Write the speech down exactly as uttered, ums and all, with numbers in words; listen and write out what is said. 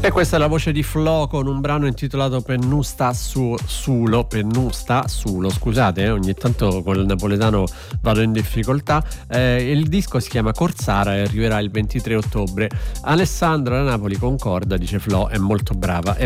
E questa è la voce di Flo con un brano intitolato Pennusta su, Sulo, Pennusta Sulo, scusate, eh, ogni tanto con il napoletano vado in difficoltà. Eh, il disco si chiama Corsara e arriverà il ventitré ottobre. Alessandra da Napoli concorda, dice Flo, è molto brava. È